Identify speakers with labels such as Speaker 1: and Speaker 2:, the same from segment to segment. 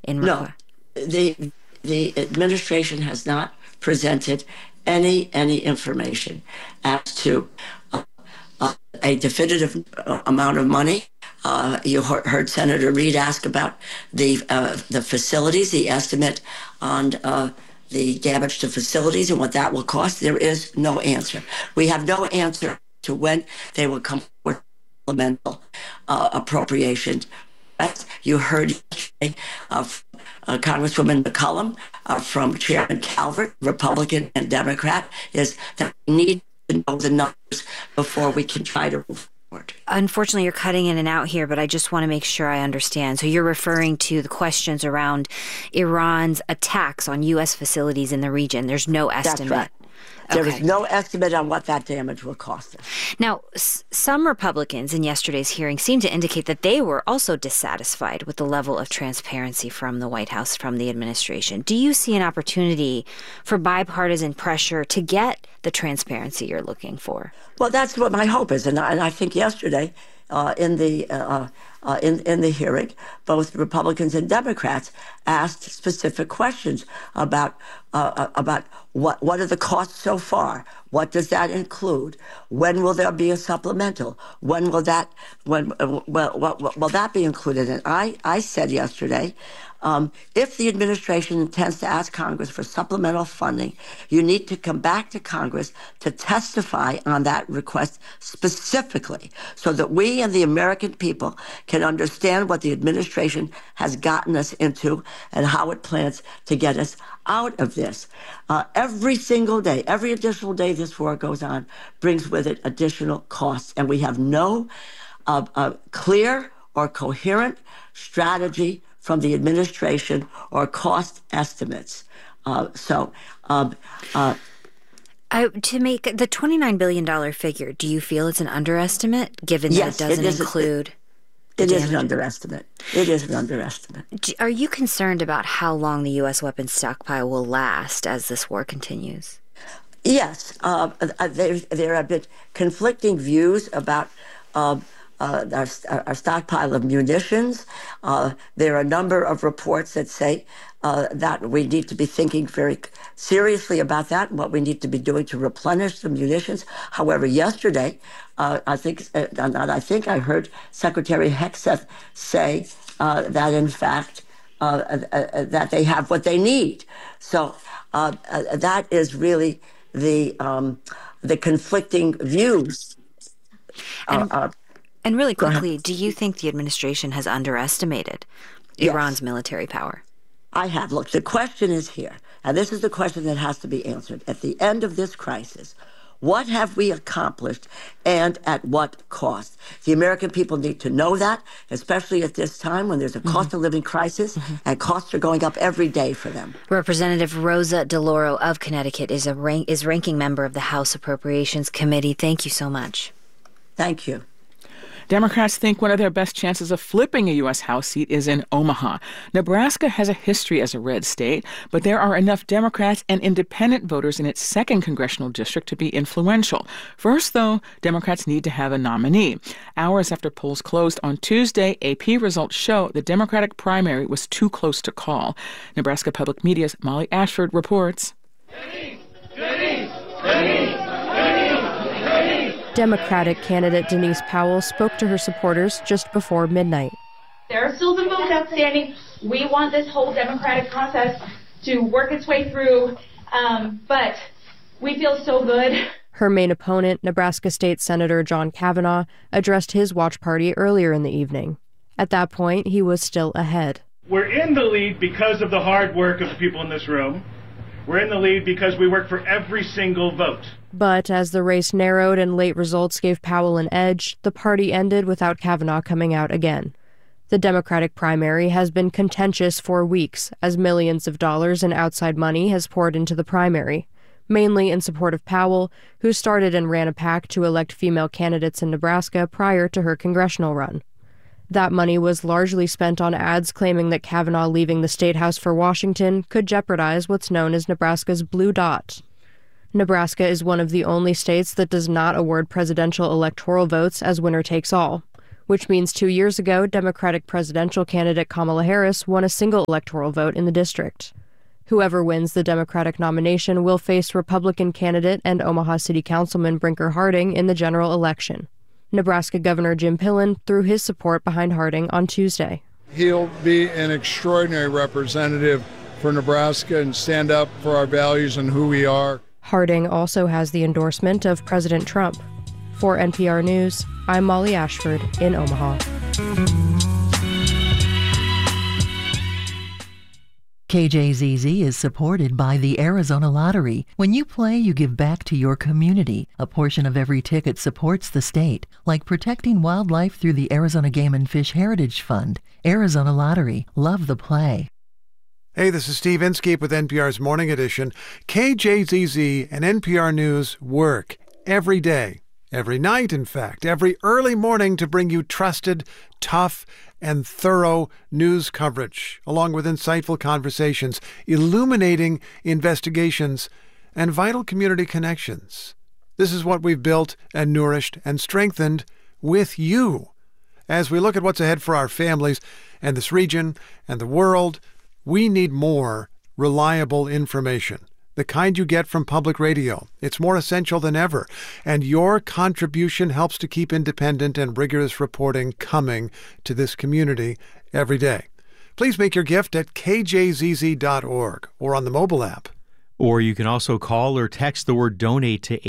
Speaker 1: in
Speaker 2: No, the administration has not presented any information as to a definitive amount of money. You heard Senator Reid ask about the facilities, the estimate on the damage to facilities and what that will cost. There is no answer. We have no answer to when they will come with supplemental appropriations. You heard yesterday Congresswoman McCollum from Chairman Calvert, Republican and Democrat, is that we need to know the numbers before we can try to move forward.
Speaker 1: Unfortunately, you're cutting in and out here, but I just want to make sure I understand. So you're referring to the questions around Iran's attacks on U.S. facilities in the region. There's no estimate.
Speaker 2: That's right. There is no estimate on what that damage will cost us.
Speaker 1: Now, some Republicans in yesterday's hearing seemed to indicate that they were also dissatisfied with the level of transparency from the White House, from the administration. Do you see an opportunity for bipartisan pressure to get the transparency you're looking for?
Speaker 2: Well, that's what my hope is. And I think yesterday in the hearing, both Republicans and Democrats asked specific questions about what are the costs so far? What does that include? When will there be a supplemental? When will that be included? And I said yesterday, if the administration intends to ask Congress for supplemental funding, you need to come back to Congress to testify on that request specifically so that we and the American people can understand what the administration has gotten us into and how it plans to get us out of this. Every single day, every additional day this war goes on brings with it additional costs, and we have no clear or coherent strategy from the administration or cost estimates. To
Speaker 1: make the $29 billion figure, do you feel it's an underestimate, given that it doesn't include...
Speaker 2: It is an underestimate. It is an underestimate.
Speaker 1: Are you concerned about how long the U.S. weapons stockpile will last as this war continues?
Speaker 2: Yes. There have been conflicting views about our stockpile of munitions. There are a number of reports that say that we need to be thinking very seriously about that and what we need to be doing to replenish the munitions. However, yesterday, I think I heard Secretary Hegseth say that, in fact, that they have what they need. So that is really the conflicting views.
Speaker 1: And really quickly, do you think the administration has underestimated Iran's military power?
Speaker 2: I have. Look, the question is here, and this is the question that has to be answered. At the end of this crisis, what have we accomplished and at what cost? The American people need to know that, especially at this time when there's a cost of living crisis and costs are going up every day for them.
Speaker 1: Representative Rosa DeLauro of Connecticut is ranking member of the House Appropriations Committee. Thank you so much.
Speaker 2: Thank you.
Speaker 3: Democrats think one of their best chances of flipping a U.S. House seat is in Omaha. Nebraska has a history as a red state, but there are enough Democrats and independent voters in its second congressional district to be influential. First, though, Democrats need to have a nominee. Hours after polls closed on Tuesday, AP results show the Democratic primary was too close to call. Nebraska Public Media's Molly Ashford reports.
Speaker 4: Democratic candidate Denise Powell spoke to her supporters just before midnight.
Speaker 5: There are still some votes outstanding. We want this whole democratic process to work its way through, but we feel so good.
Speaker 4: Her main opponent, Nebraska State Senator John Kavanaugh, addressed his watch party earlier in the evening. At that point, he was still ahead.
Speaker 6: We're in the lead because of the hard work of the people in this room. We're in the lead because we work for every single vote.
Speaker 4: But as the race narrowed and late results gave Powell an edge, the party ended without Kavanaugh coming out again. The Democratic primary has been contentious for weeks, as millions of dollars in outside money has poured into the primary, mainly in support of Powell, who started and ran a PAC to elect female candidates in Nebraska prior to her congressional run. That money was largely spent on ads claiming that Kavanaugh leaving the State House for Washington could jeopardize what's known as Nebraska's Blue Dot. Nebraska is one of the only states that does not award presidential electoral votes as winner takes all. which means 2 years ago, Democratic presidential candidate Kamala Harris won a single electoral vote in the district. Whoever wins the Democratic nomination will face Republican candidate and Omaha City Councilman Brinker Harding in the general election. Nebraska Governor Jim Pillen threw his support behind Harding on Tuesday.
Speaker 7: He'll be an extraordinary representative for Nebraska and stand up for our values and who we are.
Speaker 4: Harding also has the endorsement of President Trump. For NPR News, I'm Molly Ashford in Omaha.
Speaker 8: KJZZ is supported by the Arizona Lottery. When you play, you give back to your community. A portion of every ticket supports the state, like protecting wildlife through the Arizona Game and Fish Heritage Fund. Arizona Lottery. Love the play.
Speaker 9: Hey, this is Steve Inskeep with NPR's Morning Edition. KJZZ and NPR News work every day, every night, in fact, every early morning to bring you trusted, tough, and thorough news coverage, along with insightful conversations, illuminating investigations, and vital community connections. This is what we've built and nourished and strengthened with you. As we look at what's ahead for our families and this region and the world, we need more reliable information, the kind you get from public radio. It's more essential than ever, and your contribution helps to keep independent and rigorous reporting coming to this community every day. Please make your gift at kjzz.org or on the mobile app.
Speaker 10: Or you can also call or text the word donate to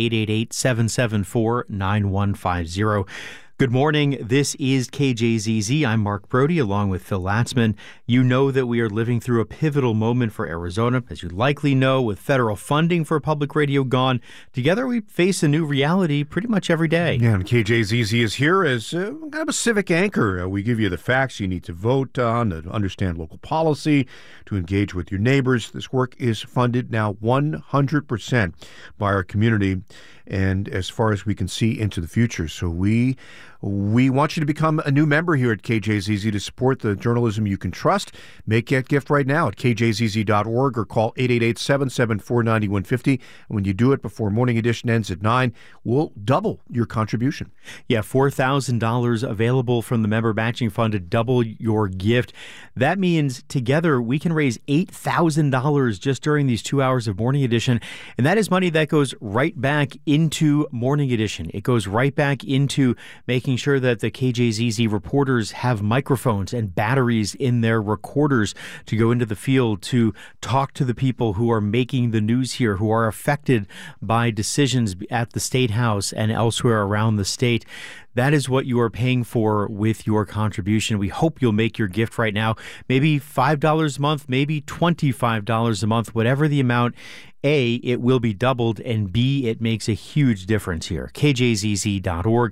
Speaker 10: 888-774-9150. Good morning. This is KJZZ. I'm Mark Brody, along with Phil Latzman. You know that we are living through a pivotal moment for Arizona. As you likely know, with federal funding for public radio gone, together we face a new reality pretty much every day.
Speaker 11: Yeah, and KJZZ is here as kind of a civic anchor. We give you the facts you need to vote on, to understand local policy, to engage with your neighbors. This work is funded now 100% by our community, and as far as we can see into the future. So we want you to become a new member here at KJZZ to support the journalism you can trust. Make that gift right now at kjzz.org or call 888-774-9150. And when you do it before Morning Edition ends at 9, we'll double your contribution.
Speaker 10: Yeah, $4,000 available from the member matching fund to double your gift. That means together we can raise $8,000 just during these 2 hours of Morning Edition. And that is money that goes right back into Morning Edition. It goes right back into making sure that the KJZZ reporters have microphones and batteries in their recorders to go into the field to talk to the people who are making the news here, who are affected by decisions at the State House and elsewhere around the state. That is what you are paying for with your contribution. We hope you'll make your gift right now. Maybe $5 a month, maybe $25 a month, whatever the amount. A, it will be doubled, and B, it makes a huge difference here. KJZZ.org,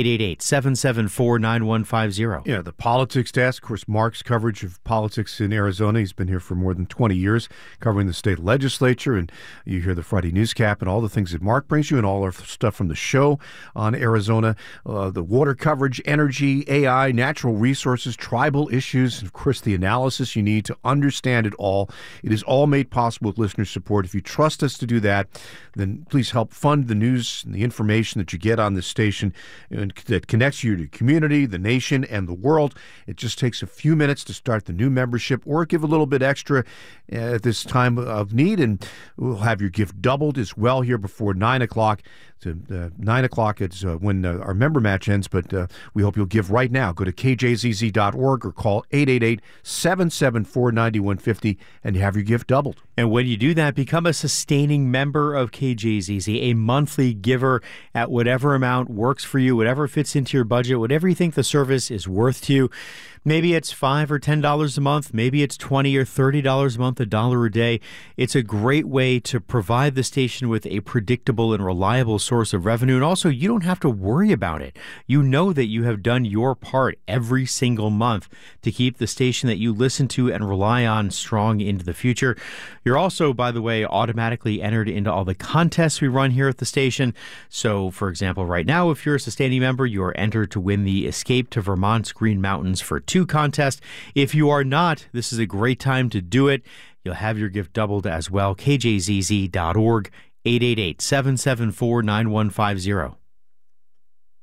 Speaker 10: 888-774-9150.
Speaker 11: Yeah, the politics desk, of course, Mark's coverage of politics in Arizona. He's been here for more than 20 years, covering the state legislature, and you hear the Friday Newscap and all the things that Mark brings you and all our stuff from the show on Arizona, the water coverage, energy, AI, natural resources, tribal issues, and of course, the analysis you need to understand it all. It is all made possible with listener support. If you trust us to do that, then please help fund the news and the information that you get on this station and that connects you to the community, the nation, and the world. It just takes a few minutes to start the new membership or give a little bit extra at this time of need, and we'll have your gift doubled as well here before 9 o'clock. So 9 o'clock is when our member match ends, but we hope you'll give right now. Go to kjzz.org or call 888-774-9150 and have your gift doubled.
Speaker 10: And when you do that, become a sustaining member of KJZZ, a monthly giver at whatever amount works for you, whatever fits into your budget, whatever you think the service is worth to you. Maybe it's $5 or $10 a month. Maybe it's $20 or $30 a month, $1 a day. It's a great way to provide the station with a predictable and reliable source of revenue. And also, you don't have to worry about it. You know that you have done your part every single month to keep the station that you listen to and rely on strong into the future. You're also, by the way, automatically entered into all the contests we run here at the station. So, for example, right now, if you're a sustaining member, you are entered to win the Escape to Vermont's Green Mountains for 2 contest. If you are not, this is a great time to do it. You'll have your gift doubled as well. KJZZ.org, 888-774-9150.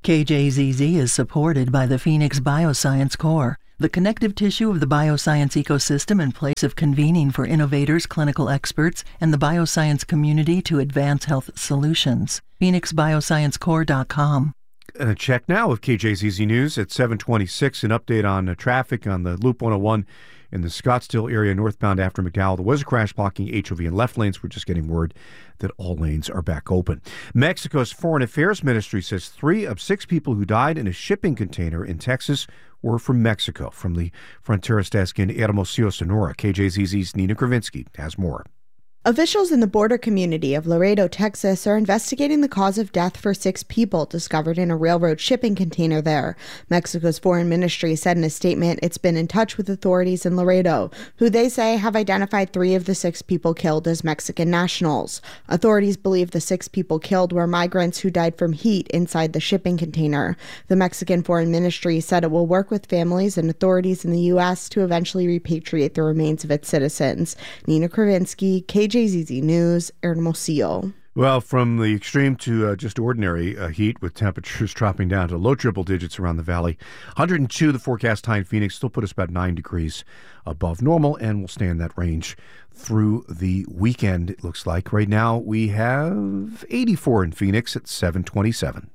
Speaker 8: KJZZ is supported by the Phoenix Bioscience Core, the connective tissue of the bioscience ecosystem and place of convening for innovators, clinical experts, and the bioscience community to advance health solutions. PhoenixBioscienceCore.com.
Speaker 11: And a check now of KJZZ News at 7:26. An update on traffic on the Loop 101 in the Scottsdale area northbound after McDowell. There was a crash blocking HOV in left lanes. We're just getting word that all lanes are back open. Mexico's Foreign Affairs Ministry says 3 of 6 people who died in a shipping container in Texas were from Mexico. From the Fronteras desk in Hermosillo, Sonora, KJZZ's Nina Kravinsky has more.
Speaker 12: Officials in the border community of Laredo, Texas, are investigating the cause of death for 6 people discovered in a railroad shipping container there. Mexico's foreign ministry said in a statement it's been in touch with authorities in Laredo, who they say have identified 3 of the 6 people killed as Mexican nationals. Authorities believe the 6 people killed were migrants who died from heat inside the shipping container. The Mexican foreign ministry said it will work with families and authorities in the U.S. to eventually repatriate the remains of its citizens. Nina Kravinsky, KJZZ News, Hermosillo.
Speaker 11: Well, from the extreme to just ordinary heat, with temperatures dropping down to low triple digits around the valley. 102 the forecast high in Phoenix, still put us about 9 degrees above normal, and we'll stay in that range through the weekend, it looks like. Right now, we have 84 in Phoenix at 7:27.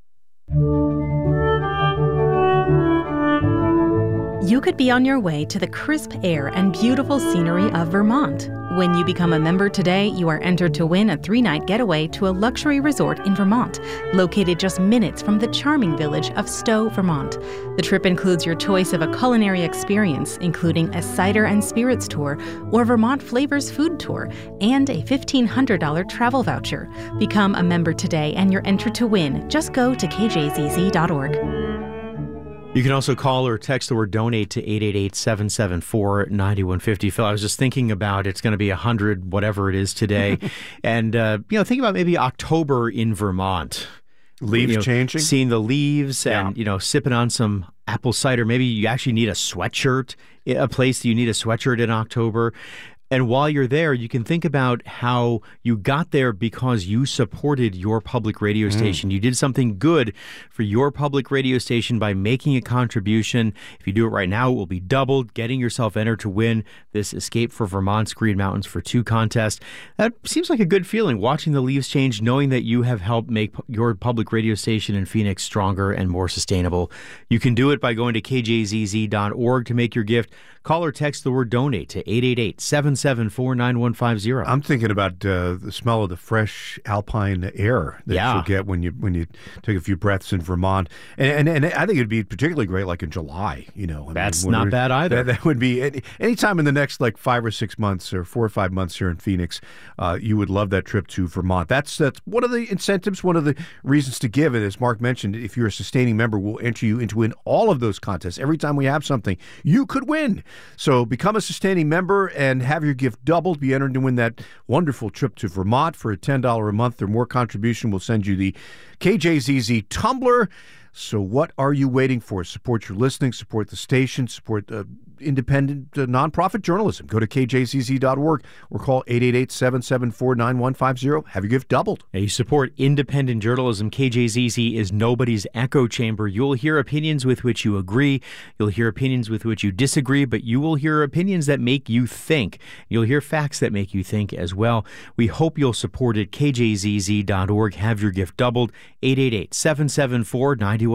Speaker 13: You could be on your way to the crisp air and beautiful scenery of Vermont. When you become a member today, you are entered to win a 3-night getaway to a luxury resort in Vermont, located just minutes from the charming village of Stowe, Vermont. The trip includes your choice of a culinary experience, including a cider and spirits tour or Vermont Flavors food tour, and a $1,500 travel voucher. Become a member today and you're entered to win. Just go to kjzz.org.
Speaker 10: You can also call or text the word donate to 888-774-9150. Phil, I was just thinking about it's going to be 100, whatever it is today. And, think about maybe October in Vermont.
Speaker 11: Leaves changing?
Speaker 10: Seeing the leaves and, sipping on some apple cider. Maybe you actually need a sweatshirt, a place that you need a sweatshirt in October. And while you're there, you can think about how you got there because you supported your public radio station. You did something good for your public radio station by making a contribution. If you do it right now, it will be doubled, getting yourself entered to win this Escape for Vermont's Green Mountains for 2 contest. That seems like a good feeling, watching the leaves change, knowing that you have helped make your public radio station in Phoenix stronger and more sustainable. You can do it by going to kjzz.org to make your gift. Call or text the word donate to 888-774-9150.
Speaker 11: I'm thinking about the smell of the fresh alpine air that you'll get when you take a few breaths in Vermont. And I think it'd be particularly great like in July,
Speaker 10: That's not bad either.
Speaker 11: That would be any time in the next like 5 or 6 months or 4 or 5 months here in Phoenix. You would love that trip to Vermont. That's one of the incentives, one of the reasons to give it. As Mark mentioned, if you're a sustaining member, we'll enter you into win all of those contests. Every time we have something, you could win. So become a sustaining member and have your gift doubled. Be entered to win that wonderful trip to Vermont for a $10 a month or more contribution. We'll send you the KJZZ tumbler. So what are you waiting for? Support your listening, support the station, support independent nonprofit journalism. Go to kjzz.org or call 888-774-9150. Have your gift doubled.
Speaker 10: Now, you support independent journalism. KJZZ is nobody's echo chamber. You'll hear opinions with which you agree. You'll hear opinions with which you disagree, but you will hear opinions that make you think. You'll hear facts that make you think as well. We hope you'll support it. kjzz.org. Have your gift doubled. 888-774-9150.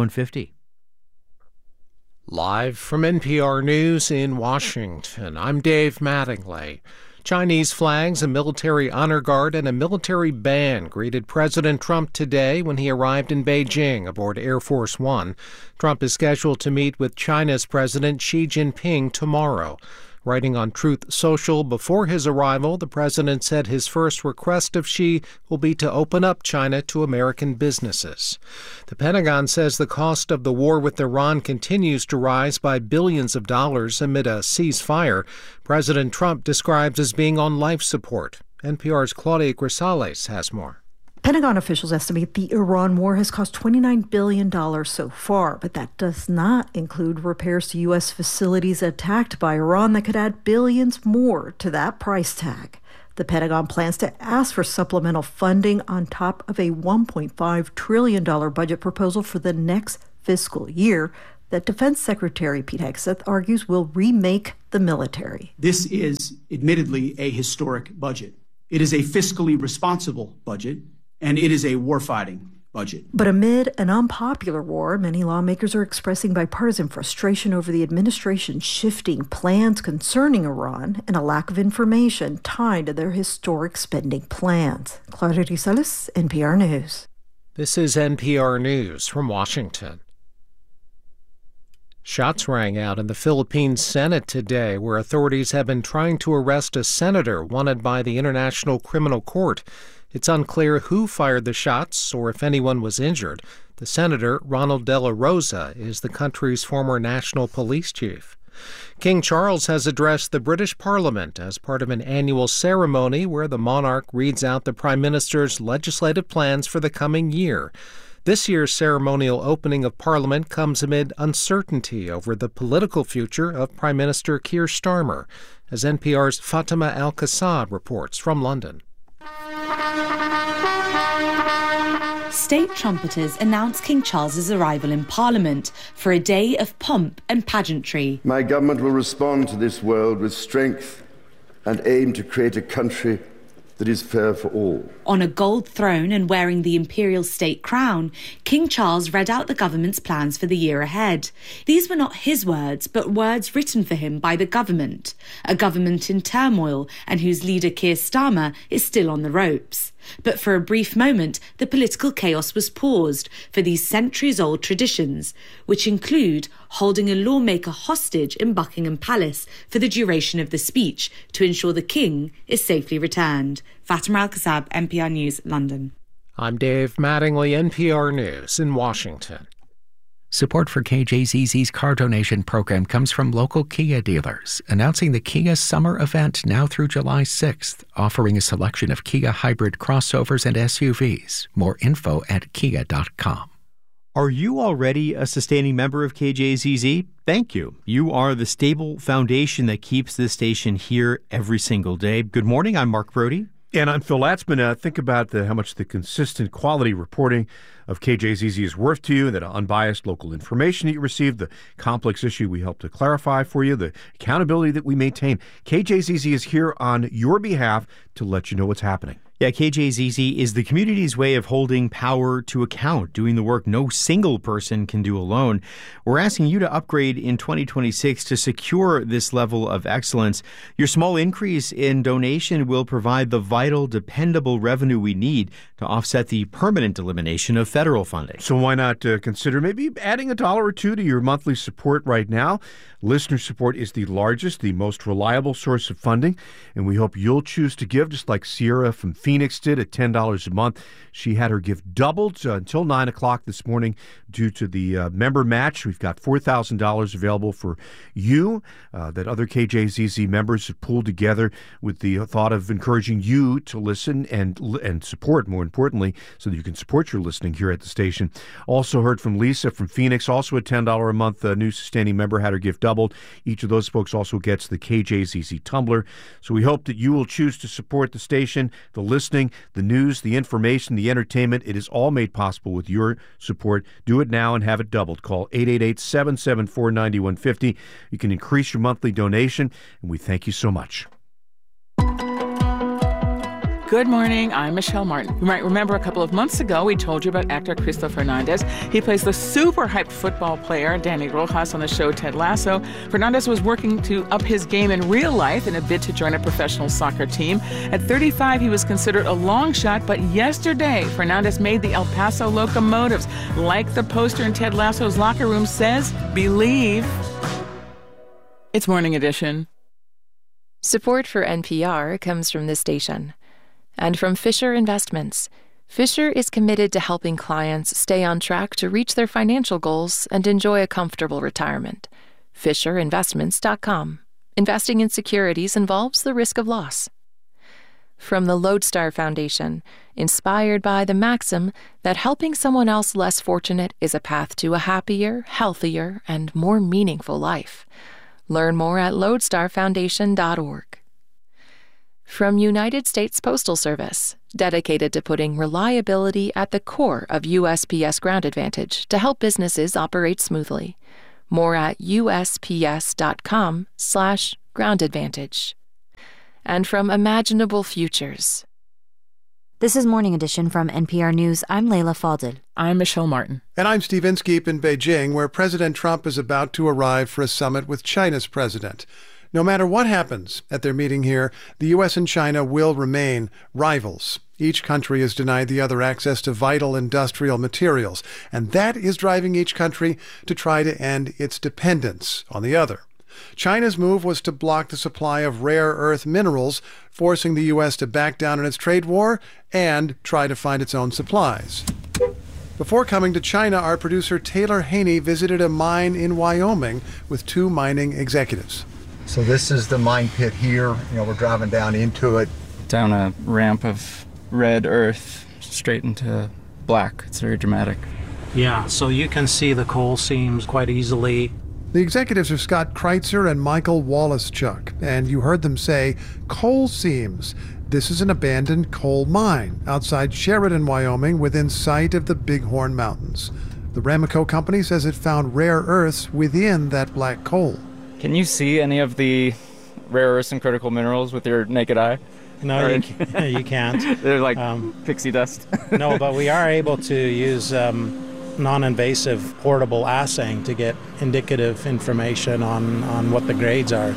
Speaker 14: Live from NPR News in Washington, I'm Dave Mattingly. Chinese flags, a military honor guard, and a military band greeted President Trump today when he arrived in Beijing aboard Air Force One. Trump is scheduled to meet with China's President Xi Jinping tomorrow. Writing on Truth Social before his arrival, the president said his first request of Xi will be to open up China to American businesses. The Pentagon says the cost of the war with Iran continues to rise by billions of dollars amid a ceasefire President Trump describes as being on life support. NPR's Claudia Grisales has more.
Speaker 15: Pentagon officials estimate the Iran war has cost $29 billion so far, but that does not include repairs to U.S. facilities attacked by Iran that could add billions more to that price tag. The Pentagon plans to ask for supplemental funding on top of a $1.5 trillion budget proposal for the next fiscal year that Defense Secretary Pete Hegseth argues will remake the military.
Speaker 16: This is admittedly a historic budget. It is a fiscally responsible budget, and it is a warfighting budget.
Speaker 15: But amid an unpopular war, many lawmakers are expressing bipartisan frustration over the administration's shifting plans concerning Iran and a lack of information tied to their historic spending plans. Claudia Rizales, NPR News.
Speaker 14: This is NPR News from Washington. Shots rang out in the Philippine Senate today, where authorities have been trying to arrest a senator wanted by the International Criminal Court. It's unclear who fired the shots or if anyone was injured. The senator, Ronald De La Rosa, is the country's former national police chief. King Charles has addressed the British Parliament as part of an annual ceremony where the monarch reads out the Prime Minister's legislative plans for the coming year. This year's ceremonial opening of Parliament comes amid uncertainty over the political future of Prime Minister Keir Starmer, as NPR's Fatima Al-Qassad reports from London.
Speaker 17: State trumpeters announced King Charles's arrival in Parliament for a day of pomp and pageantry.
Speaker 18: My government will respond to this world with strength and aim to create a country that is fair for all.
Speaker 17: On a gold throne and wearing the imperial state crown, King Charles read out the government's plans for the year ahead. These were not his words, but words written for him by the government, a government in turmoil and whose leader Keir Starmer is still on the ropes. But for a brief moment, the political chaos was paused for these centuries-old traditions, which include holding a lawmaker hostage in Buckingham Palace for the duration of the speech to ensure the king is safely returned. Fatima Al-Qassad, NPR News, London.
Speaker 14: I'm Dave Mattingly, NPR News in Washington.
Speaker 19: Support for KJZZ's car donation program comes from local Kia dealers, announcing the Kia Summer Event now through July 6th, offering a selection of Kia hybrid crossovers and SUVs. More info at kia.com.
Speaker 10: Are you already a sustaining member of KJZZ? Thank you. You are the stable foundation that keeps this station here every single day. Good morning. I'm Mark Brody.
Speaker 11: And I'm Phil Latzman. Think about how much the consistent quality reporting of KJZZ is worth to you, that unbiased local information that you receive, the complex issue we help to clarify for you, the accountability that we maintain. KJZZ is here on your behalf to let you know what's happening.
Speaker 10: Yeah, KJZZ is the community's way of holding power to account, doing the work no single person can do alone. We're asking you to upgrade in 2026 to secure this level of excellence. Your small increase in donation will provide the vital, dependable revenue we need to offset the permanent elimination of federal funding.
Speaker 11: So why not consider maybe adding $1 or $2 to your monthly support right now? Listener support is the largest, the most reliable source of funding, and we hope you'll choose to give, just like Sierra from Phoenix did at $10 a month. She had her gift doubled until 9 o'clock this morning due to the member match. We've got $4,000 available for you that other KJZZ members have pulled together with the thought of encouraging you to listen and support, more importantly, so that you can support your listening here at the station. Also heard from Lisa from Phoenix, also a $10 a month new sustaining member, had her gift doubled. Each of those folks also gets the KJZZ tumbler. So we hope that you will choose to support the station, the listening, the news, the information, the entertainment. It is all made possible with your support. Do it now and have it doubled. Call 888-774-9150. You can increase your monthly donation, and we thank you so much.
Speaker 3: Good morning, I'm Michelle Martin. You might remember a couple of months ago we told you about actor Cristo Fernandez. He plays the super hyped football player Danny Rojas on the show Ted Lasso. Fernandez was working to up his game in real life in a bid to join a professional soccer team. At 35, he was considered a long shot, but yesterday Fernandez made the El Paso Locomotives. Like the poster in Ted Lasso's locker room says, believe. It's Morning Edition.
Speaker 20: Support for NPR comes from this station and from Fisher Investments. Fisher is committed to helping clients stay on track to reach their financial goals and enjoy a comfortable retirement. FisherInvestments.com. Investing in securities involves the risk of loss. From the Lodestar Foundation, inspired by the maxim that helping someone else less fortunate is a path to a happier, healthier, and more meaningful life. Learn more at lodestarfoundation.org. From United States Postal Service, dedicated to putting reliability at the core of USPS Ground Advantage to help businesses operate smoothly. More at USPS.com/Ground Advantage. And from Imaginable Futures.
Speaker 1: This is Morning Edition from NPR News. I'm Layla Falded.
Speaker 3: I'm Michelle Martin.
Speaker 9: And I'm Steve Inskeep in Beijing, where President Trump is about to arrive for a summit with China's president. No matter what happens at their meeting here, the U.S. and China will remain rivals. Each country has denied the other access to vital industrial materials, and that is driving each country to try to end its dependence on the other. China's move was to block the supply of rare earth minerals, forcing the U.S. to back down in its trade war and try to find its own supplies. Before coming to China, our producer Taylor Haney visited a mine in Wyoming with two mining executives.
Speaker 21: So this is the mine pit here. We're driving down into it.
Speaker 22: Down a ramp of red earth straight into black. It's very dramatic.
Speaker 23: Yeah, so you can see the coal seams quite easily.
Speaker 9: The executives are Scott Kreitzer and Michael Wallace-Chuck, and you heard them say coal seams. This is an abandoned coal mine outside Sheridan, Wyoming, within sight of the Bighorn Mountains. The Ramaco company says it found rare earths within that black coal.
Speaker 22: Can you see any of the rare earths and critical minerals with your naked eye?
Speaker 23: No, you can't.
Speaker 22: They're like pixie dust.
Speaker 23: No, but we are able to use non-invasive portable assaying to get indicative information on what the grades are.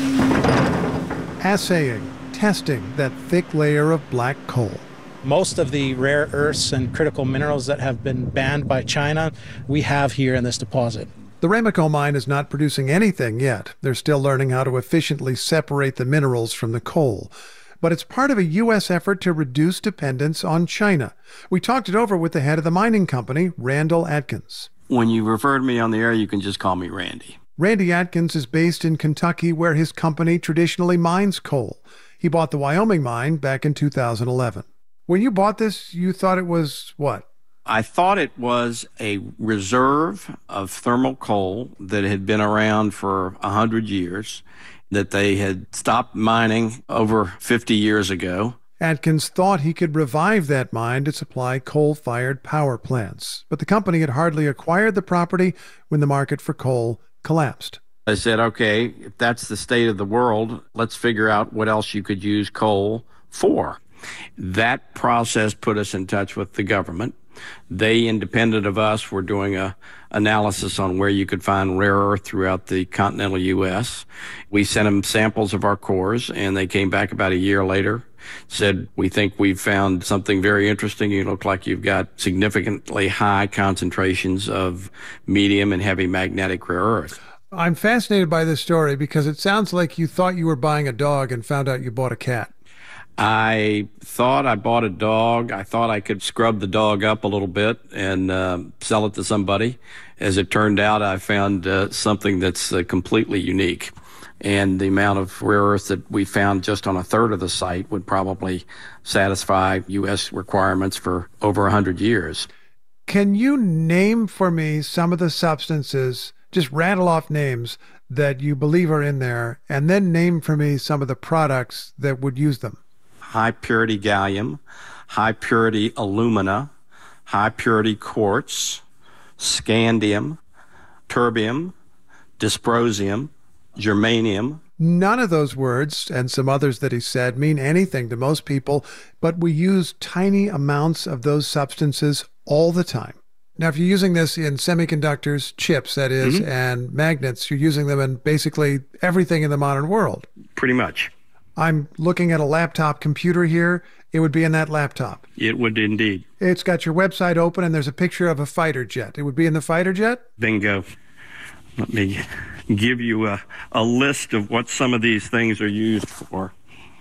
Speaker 9: Assaying, testing that thick layer of black coal.
Speaker 23: Most of the rare earths and critical minerals that have been banned by China, we have here in this deposit.
Speaker 9: The Ramaco mine is not producing anything yet. They're still learning how to efficiently separate the minerals from the coal. But it's part of a U.S. effort to reduce dependence on China. We talked it over with the head of the mining company, Randall Atkins.
Speaker 24: When you refer to me on the air, you can just call me Randy.
Speaker 9: Randy Atkins is based in Kentucky, where his company traditionally mines coal. He bought the Wyoming mine back in 2011. When you bought this, you thought it was what?
Speaker 24: I thought it was a reserve of thermal coal that had been around for 100 years, that they had stopped mining over 50 years ago.
Speaker 9: Atkins thought he could revive that mine to supply coal-fired power plants, but the company had hardly acquired the property when the market for coal collapsed.
Speaker 24: I said, okay, if that's the state of the world, let's figure out what else you could use coal for. That process put us in touch with the government. They, independent of us, were doing a analysis on where you could find rare earth throughout the continental U.S. We sent them samples of our cores, and they came back about a year later, said, we think we've found something very interesting. You look like you've got significantly high concentrations of medium and heavy magnetic rare earth.
Speaker 9: I'm fascinated by this story because it sounds like you thought you were buying a dog and found out you bought a cat.
Speaker 24: I thought I bought a dog. I thought I could scrub the dog up a little bit and sell it to somebody. As it turned out, I found something that's completely unique. And the amount of rare earth that we found just on a third of the site would probably satisfy U.S. requirements for over 100 years.
Speaker 9: Can you name for me some of the substances, just rattle off names, that you believe are in there, and then name for me some of the products that would use them?
Speaker 24: High-purity gallium, high-purity alumina, high-purity quartz, scandium, terbium, dysprosium, germanium.
Speaker 9: None of those words, and some others that he said, mean anything to most people, but we use tiny amounts of those substances all the time. Now, if you're using this in semiconductors, chips, that is, and magnets, you're using them in basically everything in the modern world.
Speaker 24: Pretty much.
Speaker 9: I'm looking at a laptop computer here. It would be in that laptop.
Speaker 24: It would indeed.
Speaker 9: It's got your website open, and there's a picture of a fighter jet. It would be in the fighter jet?
Speaker 24: Bingo. Let me give you a list of what some of these things are used for.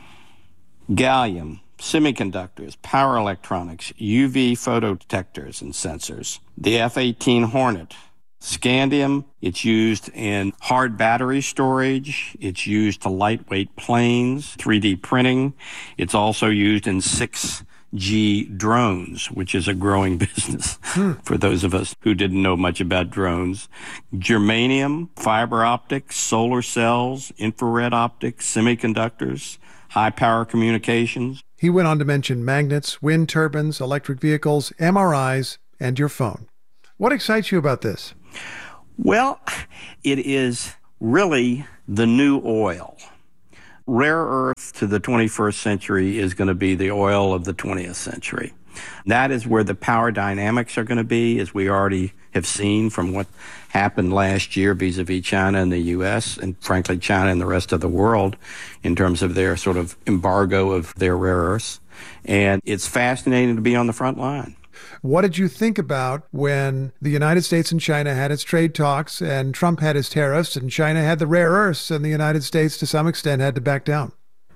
Speaker 24: Gallium, semiconductors, power electronics, UV photodetectors and sensors. The F-18 Hornet. Scandium, it's used in hard battery storage. It's used to lightweight planes, 3D printing. It's also used in 6 5G drones, which is a growing business for those of us who didn't know much about drones. Germanium, fiber optics, solar cells, infrared optics, semiconductors, high-power communications.
Speaker 9: He went on to mention magnets, wind turbines, electric vehicles, MRIs, and your phone. What excites you about this?
Speaker 24: Well, it is really the new oil. Rare earth to the 21st century is going to be the oil of the 20th century. That is where the power dynamics are going to be, as we already have seen from what happened last year vis-a-vis China and the U.S., and frankly China and the rest of the world in terms of their sort of embargo of their rare earths. And it's fascinating to be on the front line.
Speaker 9: What did you think about when the United States and China had its trade talks and Trump had his tariffs and China had the rare earths and the United States to some extent had to back down?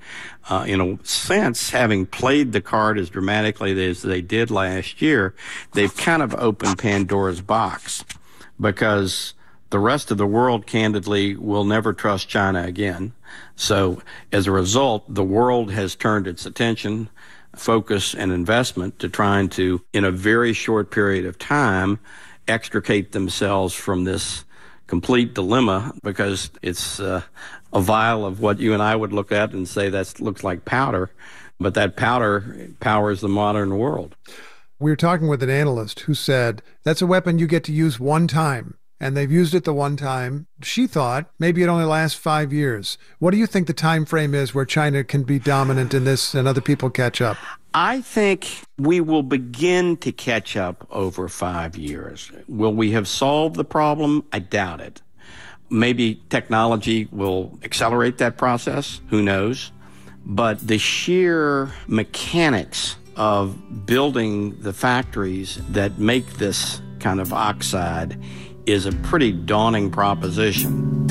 Speaker 24: In a sense, having played the card as dramatically as they did last year, they've kind of opened Pandora's box, because the rest of the world, candidly, will never trust China again. So as a result, the world has turned its attention, focus, and investment to trying to, in a very short period of time, extricate themselves from this complete dilemma, because it's a vial of what you and I would look at and say that looks like powder, but that powder powers the modern world.
Speaker 9: We were talking with an analyst who said that's a weapon you get to use one time, and they've used it the one time. She thought maybe it only lasts 5 years. What do you think the time frame is where China can be dominant in this and other people catch up?
Speaker 24: I think we will begin to catch up over 5 years. Will we have solved the problem? I doubt it. Maybe technology will accelerate that process. Who knows? But the sheer mechanics of building the factories that make this kind of oxide is a pretty daunting proposition.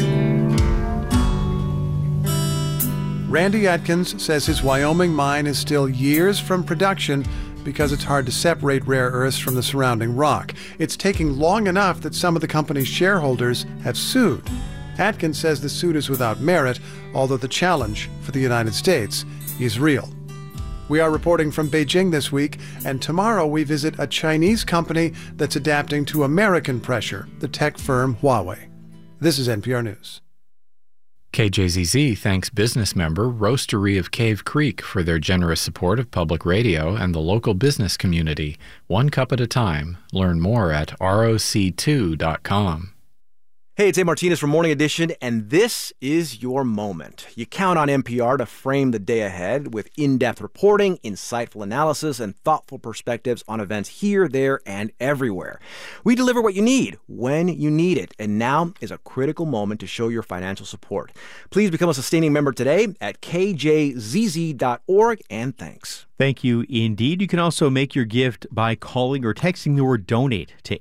Speaker 9: Randy Atkins says his Wyoming mine is still years from production because it's hard to separate rare earths from the surrounding rock. It's taking long enough that some of the company's shareholders have sued. Atkins says the suit is without merit, although the challenge for the United States is real. We are reporting from Beijing this week, and tomorrow we visit a Chinese company that's adapting to American pressure, the tech firm Huawei. This is NPR News.
Speaker 19: KJZZ thanks business member Roastery of Cave Creek for their generous support of public radio and the local business community. One cup at a time. Learn more at roc2.com.
Speaker 2: Hey, it's A. Martinez from Morning Edition, and this is your moment. You count on NPR to frame the day ahead with in-depth reporting, insightful analysis, and thoughtful perspectives on events here, there, and everywhere. We deliver what you need when you need it, and now is a critical moment to show your financial support. Please become a sustaining member today at kjzz.org, and thanks.
Speaker 10: Thank you indeed. You can also make your gift by calling or texting the word donate to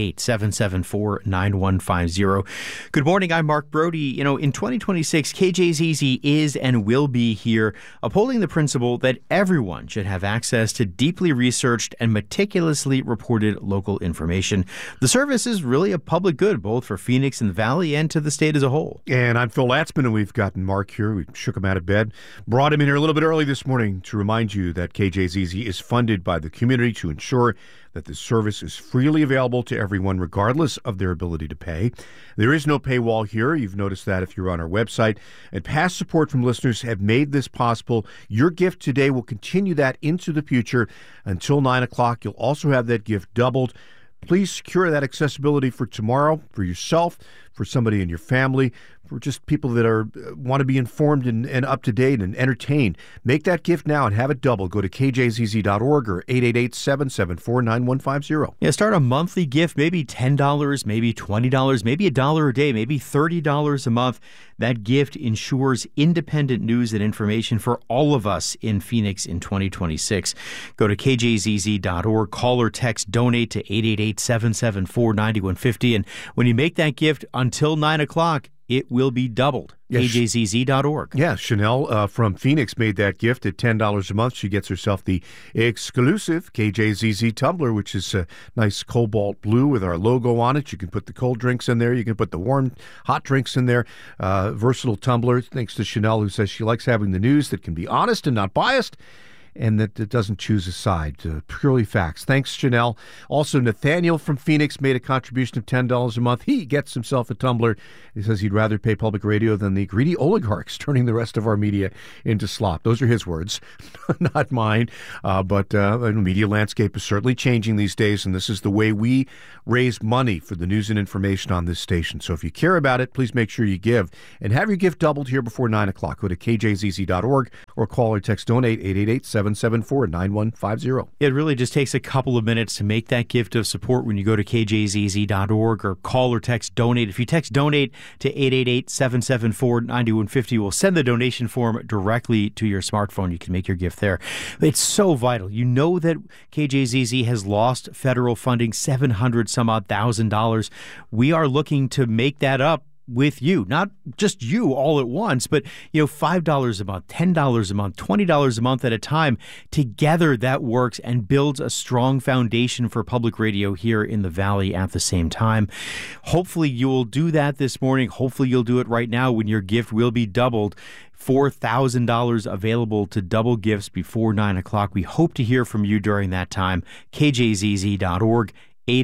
Speaker 10: 888-774-9150. Good morning, I'm Mark Brody. In 2026, KJZZ is and will be here upholding the principle that everyone should have access to deeply researched and meticulously reported local information. The service is really a public good, both for Phoenix and the Valley and to the state as a whole.
Speaker 11: And I'm Phil Latzman, and we've gotten Mark here. We shook him out of bed, brought him in here a little bit early this morning to remind you that KJZZ is funded by the community to ensure that the service is freely available to everyone, regardless of their ability to pay. There is no paywall here. You've noticed that if you're on our website. And past support from listeners have made this possible. Your gift today will continue that into the future until 9 o'clock. You'll also have that gift doubled. Please secure that accessibility for tomorrow, for yourself, for somebody in your family, for just people that want to be informed and up to date and entertained. Make that gift now and have it double. Go to kjzz.org or 888-774-9150.
Speaker 10: Yeah, start a monthly gift, maybe $10, maybe $20, maybe $1 a day, maybe $30 a month. That gift ensures independent news and information for all of us in Phoenix in 2026. Go to kjzz.org, call or text donate to 888-774-9150. And when you make that gift until 9 o'clock, it will be doubled. Yes. KJZZ.org.
Speaker 11: Yeah, Chanel from Phoenix made that gift at $10 a month. She gets herself the exclusive KJZZ tumbler, which is a nice cobalt blue with our logo on it. You can put the cold drinks in there. You can put the warm, hot drinks in there. Versatile tumbler, thanks to Chanel, who says she likes having the news that can be honest and not biased. and that it doesn't choose a side. Purely facts. Thanks, Janelle. Also, Nathaniel from Phoenix made a contribution of $10 a month. He gets himself a tumbler. He says he'd rather pay public radio than the greedy oligarchs turning the rest of our media into slop. Those are his words, not mine. But the media landscape is certainly changing these days, and this is the way we raise money for the news and information on this station. So if you care about it, please make sure you give, and have your gift doubled here before 9 o'clock. Go to kjzz.org or call or text donate 888-774-9150.
Speaker 10: It really just takes a couple of minutes to make that gift of support when you go to kjzz.org or call or text donate. If you text donate to 888-774-9150, we'll send the donation form directly to your smartphone. You can make your gift there. It's so vital. You know that KJZZ has lost federal funding, $700,000. We are looking to make that up with you, not just you all at once, but $5 a month, $10 a month, $20 a month at a time. Together that works and builds a strong foundation for public radio here in the Valley at the same time. Hopefully you will do that this morning. Hopefully you'll do it right now when your gift will be doubled. $4,000 available to double gifts before 9 o'clock. We hope to hear from you during that time. kjzz.org,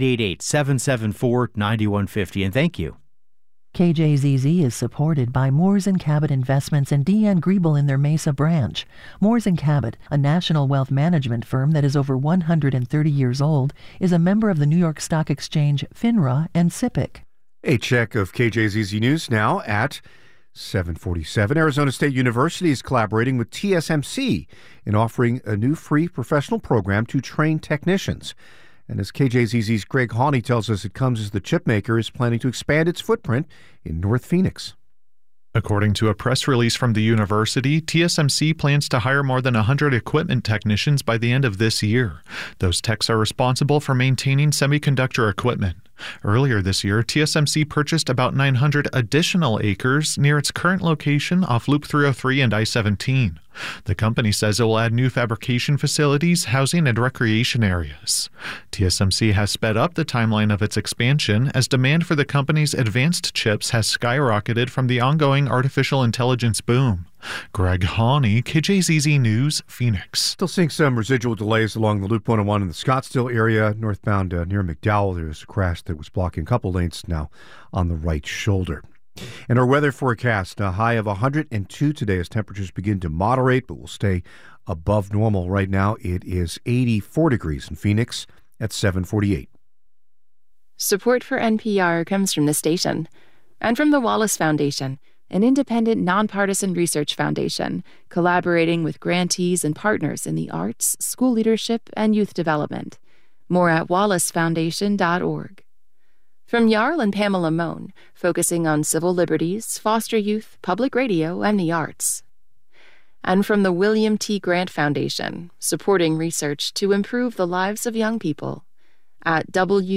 Speaker 10: 888-774-9150. And thank you.
Speaker 8: KJZZ is supported by Moores & Cabot Investments and Deanne Griebel in their Mesa branch. Moores & Cabot, a national wealth management firm that is over 130 years old, is a member of the New York Stock Exchange, FINRA, and SIPC.
Speaker 11: A check of KJZZ News now at 7:47. Arizona State University is collaborating with TSMC in offering a new free professional program to train technicians. And as KJZZ's Greg Hawney tells us, it comes as the chipmaker is planning to expand its footprint in North Phoenix.
Speaker 4: According to a press release from the university, TSMC plans to hire more than 100 equipment technicians by the end of this year. Those techs are responsible for maintaining semiconductor equipment. Earlier this year, TSMC purchased about 900 additional acres near its current location off Loop 303 and I-17. The company says it will add new fabrication facilities, housing, and recreation areas. TSMC has sped up the timeline of its expansion as demand for the company's advanced chips has skyrocketed from the ongoing artificial intelligence boom. Greg Hawney, KJZZ News, Phoenix.
Speaker 11: Still seeing some residual delays along the Loop 101 in the Scottsdale area, northbound near McDowell. There was a crash that was blocking a couple lanes now on the right shoulder. And our weather forecast, a high of 102 today as temperatures begin to moderate, but will stay above normal. Right now, it is 84 degrees in Phoenix at 7:48.
Speaker 20: Support for NPR comes from the station and from the Wallace Foundation, an independent, nonpartisan research foundation collaborating with grantees and partners in the arts, school leadership, and youth development. More at wallacefoundation.org. From Jarl and Pamela Mohn, focusing on civil liberties, foster youth, public radio, and the arts. And from the William T. Grant Foundation, supporting research to improve the lives of young people at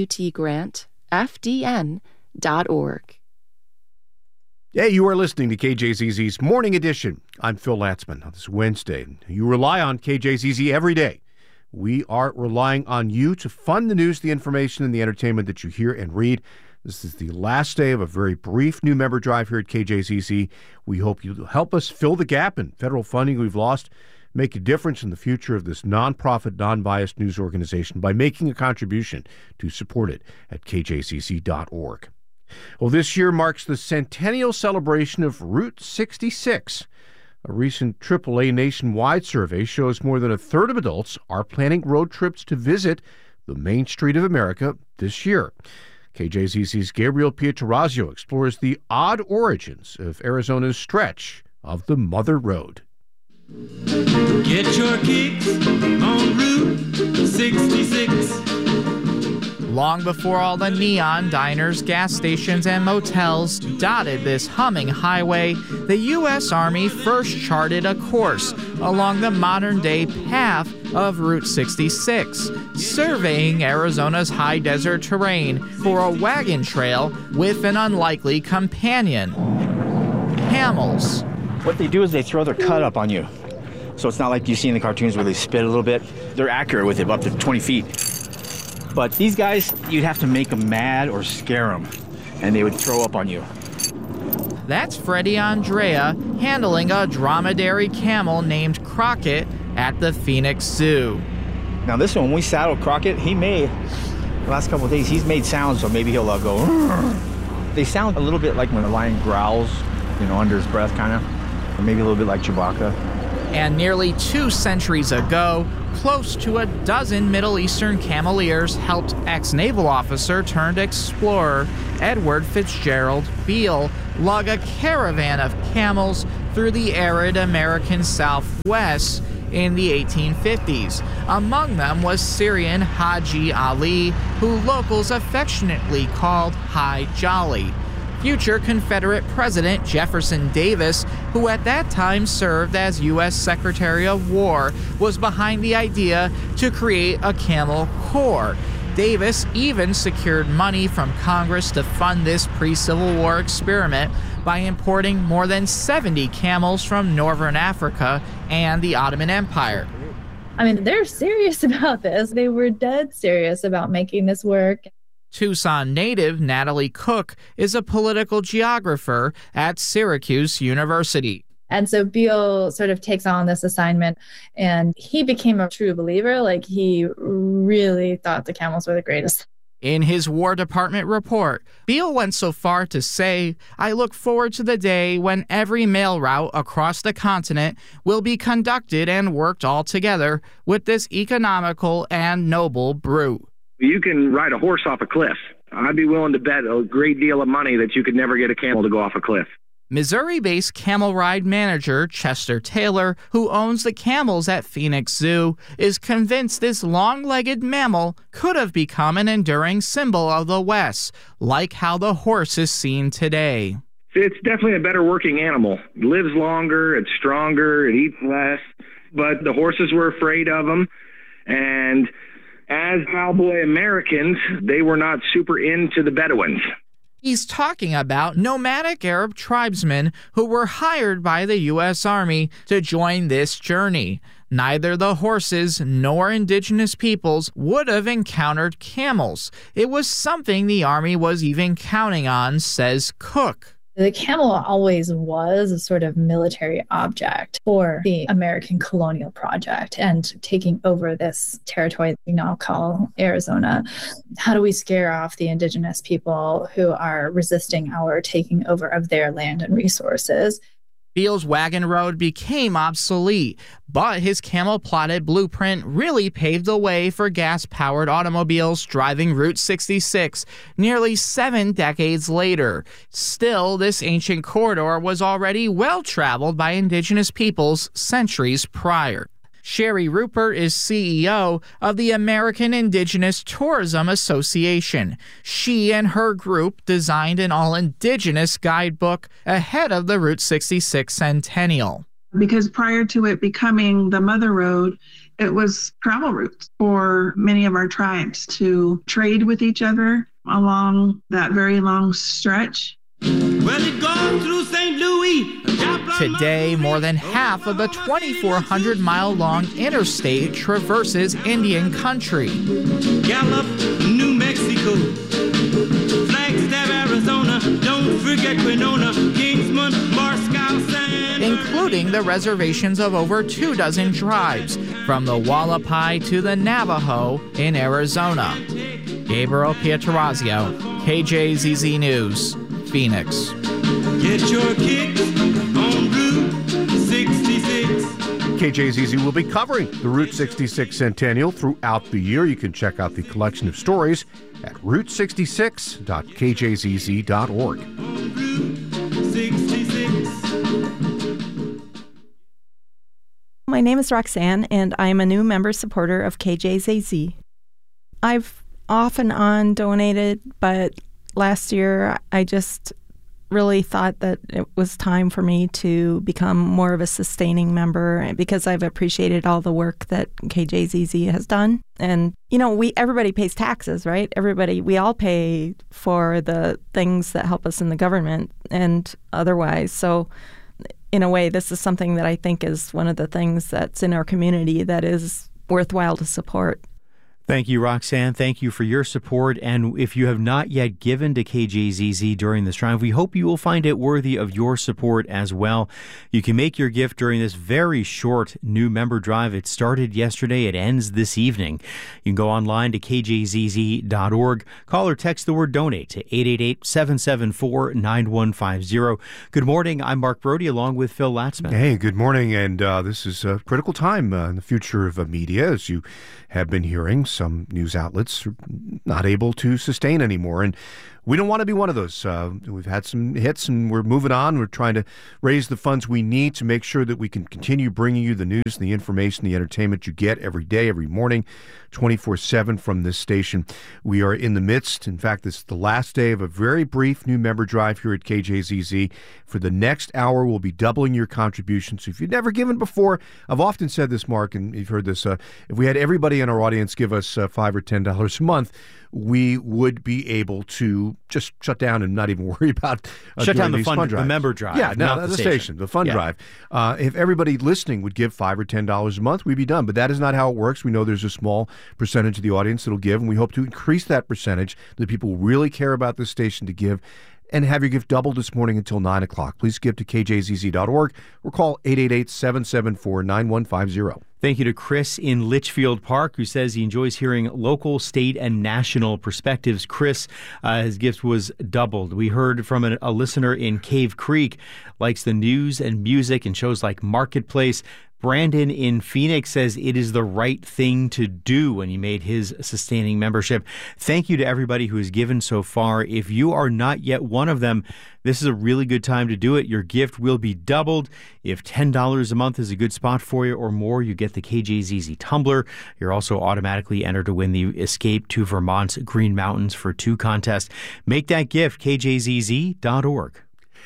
Speaker 20: wtgrantfdn.org.
Speaker 11: Yeah, you are listening to KJZZ's Morning Edition. I'm Phil Latzman. This is Wednesday. You rely on KJZZ every day. We are relying on you to fund the news, the information, and the entertainment that you hear and read. This is the last day of a very brief new member drive here at KJZZ. We hope you'll help us fill the gap in federal funding we've lost, make a difference in the future of this nonprofit, non-biased news organization by making a contribution to support it at kjzz.org. Well, this year marks the centennial celebration of Route 66. A recent AAA nationwide survey shows more than a third of adults are planning road trips to visit the Main Street of America this year. KJZZ's Gabriel Pietrorazio explores the odd origins of Arizona's stretch of the Mother Road.
Speaker 5: Get your kicks on Route 66.
Speaker 6: Long before all the neon diners, gas stations, and motels dotted this humming highway, the U.S. Army first charted a course along the modern-day path of Route 66, surveying Arizona's high desert terrain for a wagon trail with an unlikely companion: camels.
Speaker 7: What they do is they throw their cut up on you. So it's not like you see in the cartoons where they spit a little bit. They're accurate with it, up to 20 feet. But these guys, you'd have to make them mad or scare them, and they would throw up on you.
Speaker 6: That's Freddie Andrea handling a dromedary camel named Crockett at the Phoenix Zoo.
Speaker 7: Now this one, when we saddled Crockett, the last couple of days, he's made sounds, so maybe he'll go. Rrr. They sound a little bit like when a lion growls, under his breath, kind of, or maybe a little bit like Chewbacca.
Speaker 6: And nearly 2 centuries ago, close to a dozen Middle Eastern cameleers helped ex-naval officer turned explorer Edward Fitzgerald Beale lug a caravan of camels through the arid American Southwest in the 1850s. Among them was Syrian Haji Ali, who locals affectionately called Hi Jolly. Future Confederate President Jefferson Davis, who at that time served as U.S. Secretary of War, was behind the idea to create a camel corps. Davis even secured money from Congress to fund this pre-Civil War experiment by importing more than 70 camels from Northern Africa and the Ottoman Empire.
Speaker 12: I mean, they're serious about this. They were dead serious about making this work.
Speaker 6: Tucson native Natalie Cook is a political geographer at Syracuse University.
Speaker 12: And so Beale sort of takes on this assignment, and he became a true believer. Like, he really thought the camels were the greatest.
Speaker 6: In his War Department report, Beale went so far to say, "I look forward to the day when every mail route across the continent will be conducted and worked all together with this economical and noble brute."
Speaker 13: You can ride a horse off a cliff. I'd be willing to bet a great deal of money that you could never get a camel to go off a cliff.
Speaker 6: Missouri-based camel ride manager Chester Taylor, who owns the camels at Phoenix Zoo, is convinced this long-legged mammal could have become an enduring symbol of the West, like how the horse is seen today.
Speaker 13: It's definitely a better working animal. It lives longer, it's stronger, it eats less, but the horses were afraid of them, and as cowboy Americans, they were not super into the Bedouins.
Speaker 6: He's talking about nomadic Arab tribesmen who were hired by the U.S. Army to join this journey. Neither the horses nor indigenous peoples would have encountered camels. It was something the Army was even counting on, says Cook.
Speaker 12: The camel always was a sort of military object for the American colonial project and taking over this territory we now call Arizona. How do we scare off the indigenous people who are resisting our taking over of their land and resources?
Speaker 6: Beale's wagon road became obsolete, but his camel-plotted blueprint really paved the way for gas-powered automobiles driving Route 66 nearly 7 decades later. Still, this ancient corridor was already well-traveled by indigenous peoples centuries prior. Sherry Rupert is CEO of the American Indigenous Tourism Association. She and her group designed an all-indigenous guidebook ahead of the Route 66 centennial.
Speaker 15: Because prior to it becoming the Mother Road, it was travel routes for many of our tribes to trade with each other along that very long stretch.
Speaker 5: Well, it goes through St. Louis.
Speaker 6: Today, more than half of the 2,400-mile-long interstate traverses Indian country.
Speaker 5: Gallup, New Mexico. Flagstaff, Arizona. Don't forget Winona, Kingsman, Moscow,
Speaker 6: including the reservations of over 24 tribes, from the Wallapai to the Navajo in Arizona. Gabriel Pietrorazio, KJZZ News, Phoenix.
Speaker 5: Get your kicks on Route 66.
Speaker 11: KJZZ will be covering the Route 66 Centennial throughout the year. You can check out the collection of stories at route66.kjzz.org.
Speaker 16: My name is Roxanne, and I'm a new member supporter of KJZZ. I've off and on donated, but last year I just really thought that it was time for me to become more of a sustaining member because I've appreciated all the work that KJZZ has done. And, you know, everybody pays taxes, right? We all pay for the things that help us in the government and otherwise. So in a way, this is something that I think is one of the things that's in our community that is worthwhile to support.
Speaker 10: Thank you, Roxanne. Thank you for your support. And if you have not yet given to KJZZ during this drive, we hope you will find it worthy of your support as well. You can make your gift during this very short new member drive. It started yesterday. It ends this evening. You can go online to kjzz.org. Call or text the word donate to 888-774-9150. Good morning. I'm Mark Brody along with Phil Latzman.
Speaker 11: Hey, good morning. And this is a critical time in the future of media, as you have been hearing. Some news outlets are not able to sustain anymore, and we don't want to be one of those. We've had some hits, and we're moving on. We're trying to raise the funds we need to make sure that we can continue bringing you the news and the information, the entertainment you get every day, every morning, 24/7 from this station. We are in the midst. In fact, this is the last day of a very brief new member drive here at KJZZ. For the next hour, we'll be doubling your contribution. So if you've never given before, I've often said this, Mark, and you've heard this, if we had everybody in our audience give us $5 or $10 a month, we would be able to just shut down and not even worry about
Speaker 10: shut down the
Speaker 11: fund drive.
Speaker 10: The member drive.
Speaker 11: Yeah, no, the station, the fund drive. If everybody listening would give $5 or $10 a month, we'd be done. But that is not how it works. We know there's a small percentage of the audience that'll give, and we hope to increase that percentage, that people really care about this station to give, and have your gift doubled this morning until 9 o'clock. Please give to kjzz.org or call 888-774-9150.
Speaker 10: Thank you to Chris in Litchfield Park, who says he enjoys hearing local, state, and national perspectives. Chris, his gift was doubled. We heard from a listener in Cave Creek, likes the news and music and shows like Marketplace. Brandon in Phoenix says it is the right thing to do when he made his sustaining membership. Thank you to everybody who has given so far. If you are not yet one of them, this is a really good time to do it. Your gift will be doubled. If $10 a month is a good spot for you or more, you get the KJZZ tumbler. You're also automatically entered to win the Escape to Vermont's Green Mountains for 2 contest. Make that gift, kjzz.org.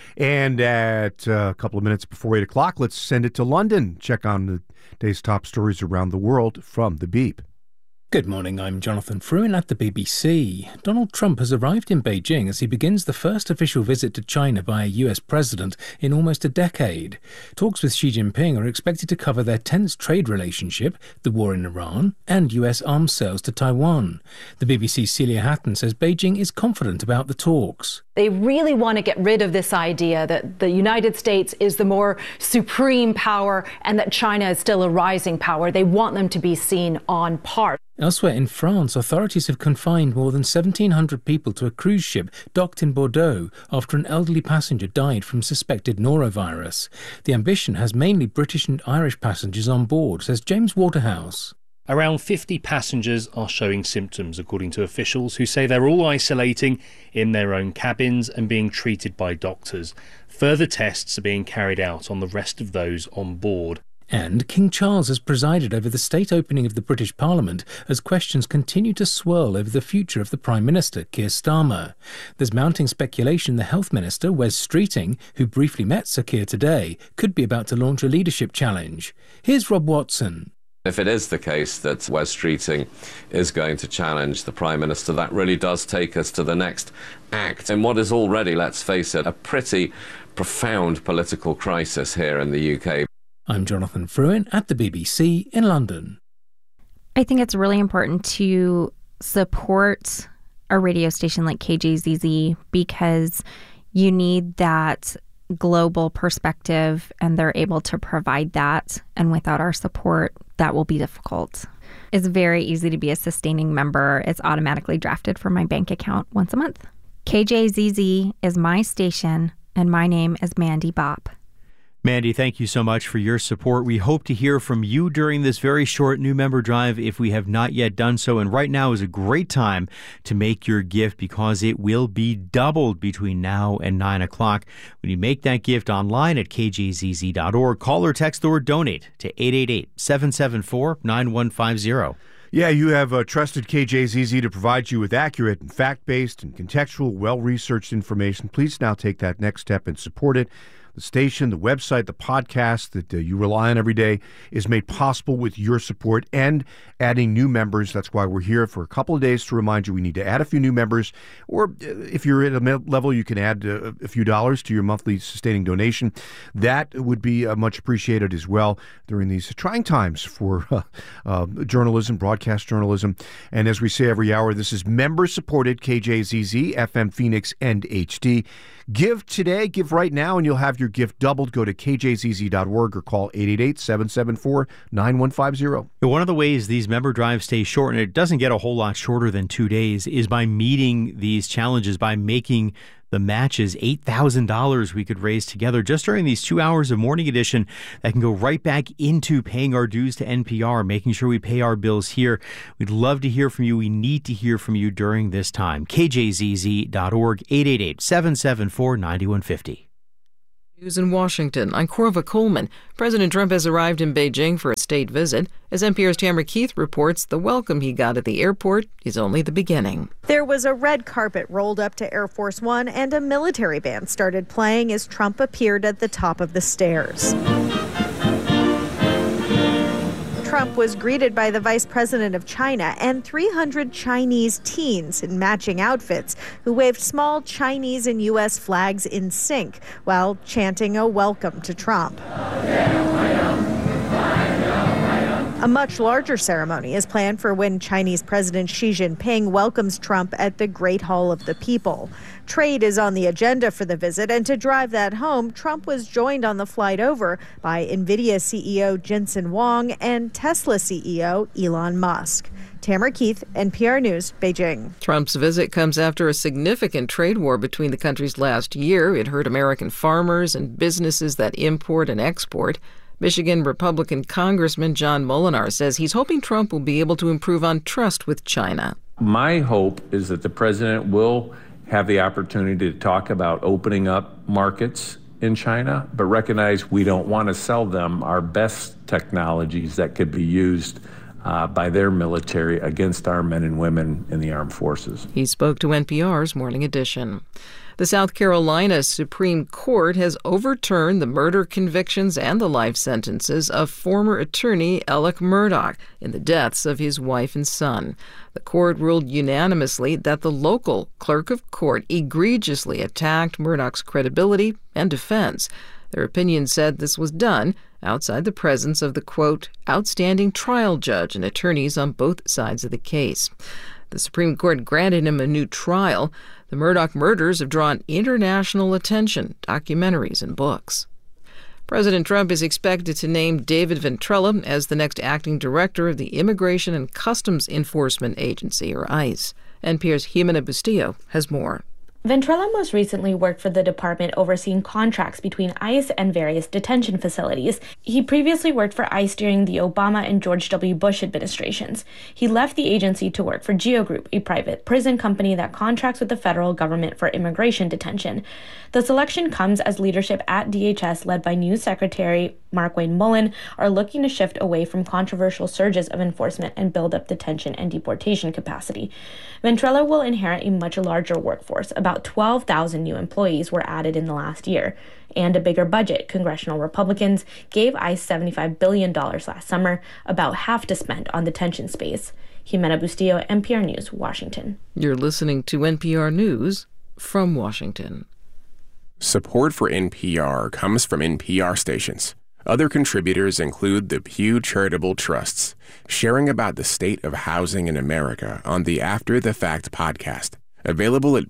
Speaker 11: And at a couple of minutes before 8 o'clock, let's send it to London. Check on the day's top stories around the world from the Beep.
Speaker 1: Good morning, I'm Jonathan Fruin at the BBC. Donald Trump has arrived in Beijing as he begins the first official visit to China by a US president in almost a decade. Talks with Xi Jinping are expected to cover their tense trade relationship, the war in Iran, and US arms sales to Taiwan. The BBC's Celia Hatton says Beijing is confident about the talks.
Speaker 14: They really want to get rid of this idea that the United States is the more supreme power and that China is still a rising power. They want them to be seen on par.
Speaker 1: Elsewhere in France, authorities have confined more than 1,700 people to a cruise ship docked in Bordeaux after an elderly passenger died from suspected norovirus. The Ambition has mainly British and Irish passengers on board, says James Waterhouse.
Speaker 17: Around 50 passengers are showing symptoms, according to officials who say they're all isolating in their own cabins and being treated by doctors. Further tests are being carried out on the rest of those on board.
Speaker 1: And King Charles has presided over the state opening of the British Parliament as questions continue to swirl over the future of the Prime Minister, Keir Starmer. There's mounting speculation the Health Minister, Wes Streeting, who briefly met Sir Keir today, could be about to launch a leadership challenge. Here's Rob Watson.
Speaker 18: If it is the case that Wes Streeting is going to challenge the Prime Minister, that really does take us to the next act in what is already, let's face it, a pretty profound political crisis here in the UK.
Speaker 1: I'm Jonathan Fruin at the BBC in London.
Speaker 25: I think it's really important to support a radio station like KJZZ because you need that global perspective and they're able to provide that. And without our support, that will be difficult. It's very easy to be a sustaining member. It's automatically drafted from my bank account once a month. KJZZ is my station and my name is Mandy Bopp.
Speaker 10: Mandy, thank you so much for your support. We hope to hear from you during this very short new member drive if we have not yet done so. And right now is a great time to make your gift because it will be doubled between now and 9 o'clock. When you make that gift online at kjzz.org, call or text the word donate to 888-774-9150.
Speaker 11: Yeah, you have trusted KJZZ to provide you with accurate and fact-based and contextual, well-researched information. Please now take that next step and support it. The station, the website, the podcast that you rely on every day is made possible with your support and adding new members. That's why we're here for a couple of days to remind you we need to add a few new members. Or if you're at a level, you can add a few dollars to your monthly sustaining donation. That would be much appreciated as well during these trying times for journalism, broadcast journalism. And as we say every hour, this is member-supported KJZZ, FM Phoenix, and HD. Give today, give right now, and you'll have your gift doubled. Go to kjzz.org or call 888-774-9150.
Speaker 10: One of the ways these member drives stay short, and it doesn't get a whole lot shorter than 2 days, is by meeting these challenges, by making the matches. $8,000 we could raise together just during these 2 hours of Morning Edition that can go right back into paying our dues to NPR, making sure we pay our bills here. We'd love to hear from you. We need to hear from you during this time. KJZZ.org, 888-774-9150.
Speaker 3: News in Washington. I'm Corva Coleman. President Trump has arrived in Beijing for a state visit. As NPR's Tamara Keith reports, the welcome he got at the airport is only the beginning.
Speaker 21: There was a red carpet rolled up to Air Force One, and a military band started playing as Trump appeared at the top of the stairs. Trump was greeted by the vice president of China and 300 Chinese teens in matching outfits who waved small Chinese and U.S. flags in sync while chanting a welcome to Trump. A much larger ceremony is planned for when Chinese President Xi Jinping welcomes Trump at the Great Hall of the People. Trade is on the agenda for the visit, and to drive that home, Trump was joined on the flight over by NVIDIA CEO Jensen Huang and Tesla CEO Elon Musk. Tamara Keith, NPR News, Beijing.
Speaker 3: Trump's visit comes after a significant trade war between the countries last year. It hurt American farmers and businesses that import and export. Michigan Republican Congressman John Molinar says he's hoping Trump will be able to improve on trust with China.
Speaker 22: My hope is that the president will have the opportunity to talk about opening up markets in China, but recognize we don't want to sell them our best technologies that could be used by their military against our men and women in the armed forces.
Speaker 3: He spoke to NPR's Morning Edition. The South Carolina Supreme Court has overturned the murder convictions and the life sentences of former attorney Alec Murdaugh in the deaths of his wife and son. The court ruled unanimously that the local clerk of court egregiously attacked Murdaugh's credibility and defense. Their opinion said this was done outside the presence of the, quote, outstanding trial judge and attorneys on both sides of the case. The Supreme Court granted him a new trial. The Murdaugh murders have drawn international attention, documentaries, and books. President Trump is expected to name David Ventrella as the next acting director of the Immigration and Customs Enforcement Agency, or ICE. NPR's Jimena Bustillo has more.
Speaker 23: Ventrella most recently worked for the department overseeing contracts between ICE and various detention facilities. He previously worked for ICE during the Obama and George W. Bush administrations. He left the agency to work for GEO Group, a private prison company that contracts with the federal government for immigration detention. The selection comes as leadership at DHS, led by new Secretary Markwayne Mullin, are looking to shift away from controversial surges of enforcement and build up detention and deportation capacity. Ventrella will inherit a much larger workforce. About 12,000 new employees were added in the last year, and a bigger budget. Congressional Republicans gave ICE $75 billion last summer, about half to spend on detention space. Jimena Bustillo, NPR News, Washington.
Speaker 3: You're listening to NPR News from Washington.
Speaker 24: Support for NPR comes from NPR stations. Other contributors include the Pew Charitable Trusts, sharing about the state of housing in America on the After the Fact podcast, available at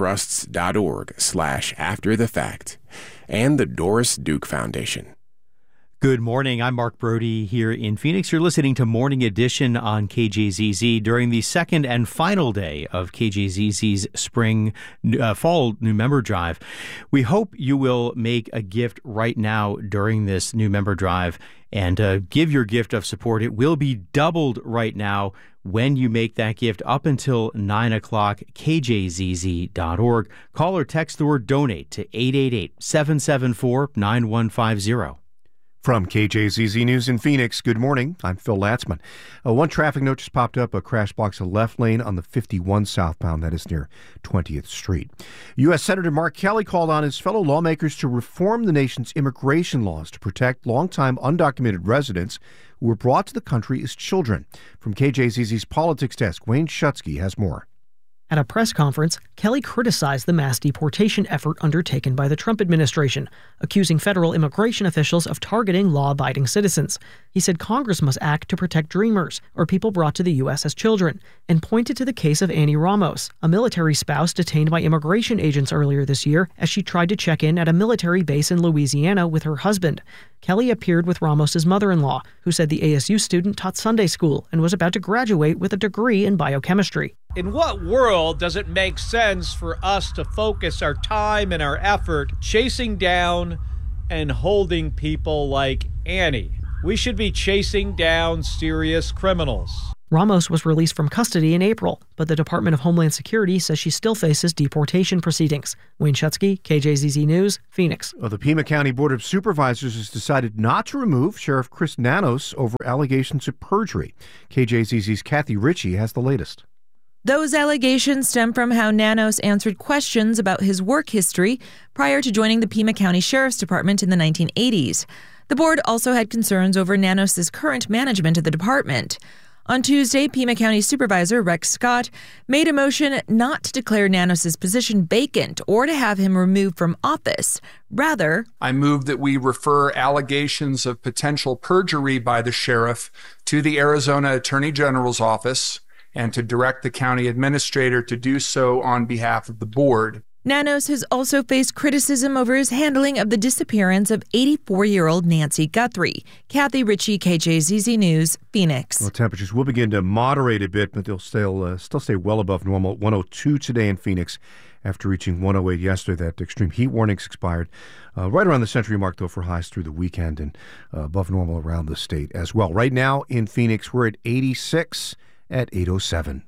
Speaker 24: pewtrusts.org/afterthefact, and the Doris Duke Foundation.
Speaker 10: Good morning. I'm Mark Brody here in Phoenix. You're listening to Morning Edition on KJZZ during the second and final day of KJZZ's fall new member drive. We hope you will make a gift right now during this new member drive and give your gift of support. It will be doubled right now when you make that gift up until 9 o'clock, kjzz.org. Call or text the word donate to 888-774-9150.
Speaker 11: From KJZZ News in Phoenix, good morning. I'm Phil Latzman. One traffic note just popped up. A crash blocks a left lane on the 51 southbound. That is near 20th Street. U.S. Senator Mark Kelly called on his fellow lawmakers to reform the nation's immigration laws to protect longtime undocumented residents who were brought to the country as children. From KJZZ's Politics Desk, Wayne Schutsky has more.
Speaker 2: At a press conference, Kelly criticized the mass deportation effort undertaken by the Trump administration, accusing federal immigration officials of targeting law-abiding citizens. He said Congress must act to protect dreamers, or people brought to the U.S. as children, and pointed to the case of Annie Ramos, a military spouse detained by immigration agents earlier this year as she tried to check in at a military base in Louisiana with her husband. Kelly appeared with Ramos's mother-in-law, who said the ASU student taught Sunday school and was about to graduate with a degree in biochemistry.
Speaker 4: In what world does it make sense for us to focus our time and our effort chasing down and holding people like Annie? We should be chasing down serious criminals.
Speaker 2: Ramos was released from custody in April, but the Department of Homeland Security says she still faces deportation proceedings. Wayne Schutsky, KJZZ News, Phoenix.
Speaker 11: Well, the Pima County Board of Supervisors has decided not to remove Sheriff Chris Nanos over allegations of perjury. KJZZ's Kathy Ritchie has the latest.
Speaker 8: Those allegations stem from how Nanos answered questions about his work history prior to joining the Pima County Sheriff's Department in the 1980s. The board also had concerns over Nanos' current management of the department. On Tuesday, Pima County Supervisor Rex Scott made a motion not to declare Nanos' position vacant or to have him removed from office. Rather,
Speaker 9: I move that we refer allegations of potential perjury by the sheriff to the Arizona Attorney General's office and to direct the county administrator to do so on behalf of the board.
Speaker 8: Nanos has also faced criticism over his handling of the disappearance of 84-year-old Nancy Guthrie. Kathy Ritchie, KJZZ News, Phoenix.
Speaker 11: Well, temperatures will begin to moderate a bit, but they'll still stay well above normal. 102 today in Phoenix after reaching 108 yesterday. That extreme heat warnings expired right around the century mark, though, for highs through the weekend and above normal around the state as well. Right now in Phoenix, we're at 86 at 8:07.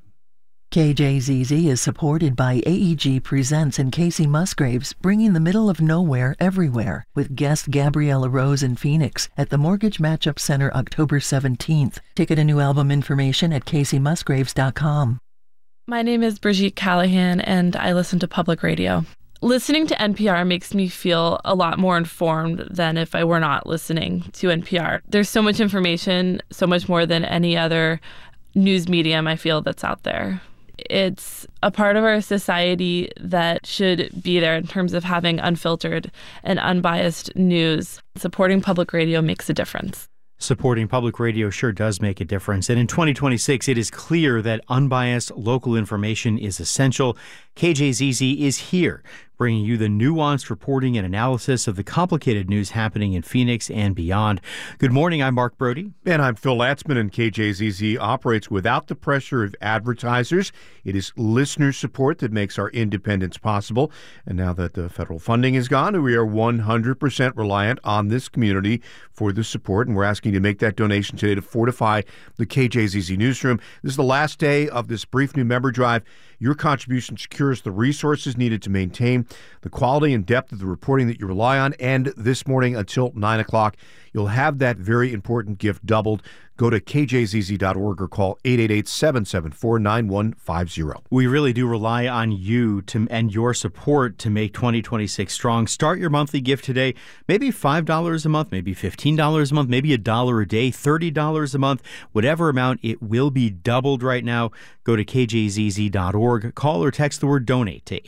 Speaker 19: KJZZ is supported by AEG Presents and Casey Musgraves, bringing the middle of nowhere everywhere, with guest Gabriella Rose in Phoenix at the Mortgage Matchup Center October 17th. Ticket and new album information at CaseyMusgraves.com.
Speaker 26: My name is Brigitte Callahan, and I listen to public radio. Listening to NPR makes me feel a lot more informed than if I were not listening to NPR. There's so much information, so much more than any other news medium I feel that's out there. It's a part of our society that should be there in terms of having unfiltered and unbiased news. Supporting public radio makes a difference.
Speaker 10: Supporting public radio sure does make a difference. And in 2026, it is clear that unbiased local information is essential. KJZZ is here, bringing you the nuanced reporting and analysis of the complicated news happening in Phoenix and beyond. Good morning, I'm Mark Brody.
Speaker 11: And I'm Phil Latzman, and KJZZ operates without the pressure of advertisers. It is listener support that makes our independence possible. And now that the federal funding is gone, we are 100% reliant on this community for the support. And we're asking you to make that donation today to fortify the KJZZ newsroom. This is the last day of this brief new member drive. Your contribution secures the resources needed to maintain the quality and depth of the reporting that you rely on. And this morning until 9 o'clock, you'll have that very important gift doubled. Go to kjzz.org or call 888-774-9150.
Speaker 10: We really do rely on you and your support to make 2026 strong. Start your monthly gift today. Maybe $5 a month, maybe $15 a month, maybe $1 a day, $30 a month. Whatever amount, it will be doubled right now. Go to kjzz.org. Call or text the word donate to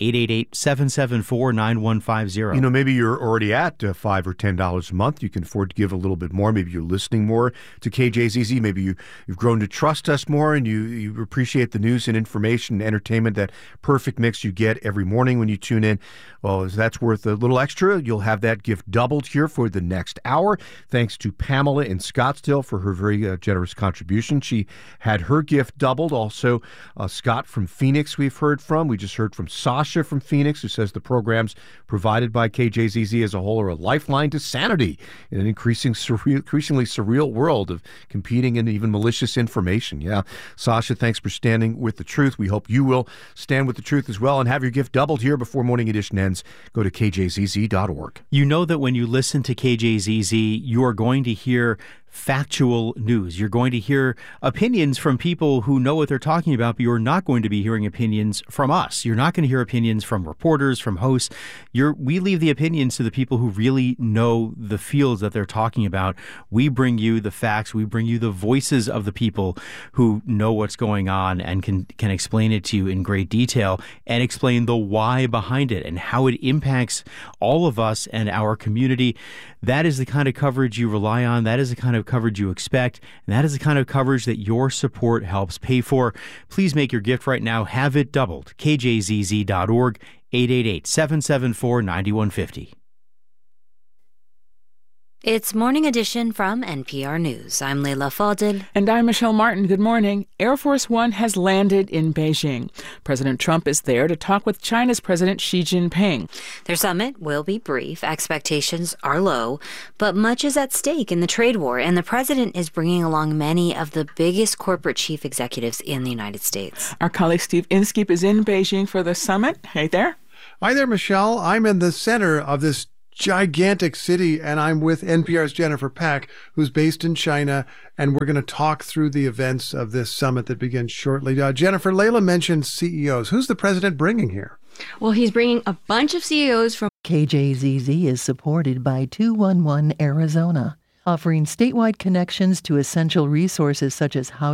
Speaker 10: 888-774-9150.
Speaker 11: You know, maybe you're already at $5 or $10 a month. You can afford to give a little bit more. Maybe you're listening more to KJZZ. Maybe you've grown to trust us more, and you appreciate the news and information and entertainment, that perfect mix you get every morning when you tune in. Well, if that's worth a little extra, you'll have that gift doubled here for the next hour. Thanks to Pamela in Scottsdale for her very generous contribution. She had her gift doubled. Also, Scott from Phoenix we've heard from. We just heard from Sasha from Phoenix, who says the programs provided by KJZZ as a whole are a lifeline to sanity in an increasingly increasingly surreal world of competing and even malicious information. Yeah. Sasha, thanks for standing with the truth. We hope you will stand with the truth as well and have your gift doubled here before Morning Edition ends. Go to kjzz.org.
Speaker 10: You know that when you listen to KJZZ, you are going to hear factual news. You're going to hear opinions from people who know what they're talking about, but you're not going to be hearing opinions from us. You're not going to hear opinions from reporters, from hosts. We leave the opinions to the people who really know the fields that they're talking about. We bring you the facts. We bring you the voices of the people who know what's going on and can explain it to you in great detail and explain the why behind it and how it impacts all of us and our community. That is the kind of coverage you rely on. That is the kind of coverage you expect. And that is the kind of coverage that your support helps pay for. Please make your gift right now. Have it doubled. KJZZ.org, 888-774-9150.
Speaker 6: It's Morning Edition from NPR News. I'm Leila Fadel.
Speaker 7: And I'm Michelle Martin. Good morning. Air Force One has landed in Beijing. President Trump is there to talk with China's President Xi Jinping.
Speaker 6: Their summit will be brief. Expectations are low, but much is at stake in the trade war, and the president is bringing along many of the biggest corporate chief executives in the United States.
Speaker 7: Our colleague Steve Inskeep is in Beijing for the summit. Hey there.
Speaker 12: Hi there, Michelle. I'm in the center of this gigantic city, and I'm with NPR's Jennifer Pack, who's based in China, and we're going to talk through the events of this summit that begins shortly. Jennifer, Leila mentioned CEOs. Who's the president bringing here?
Speaker 13: Well, he's bringing a bunch of CEOs from...
Speaker 19: KJZZ is supported by 211 Arizona, offering statewide connections to essential resources such as housing.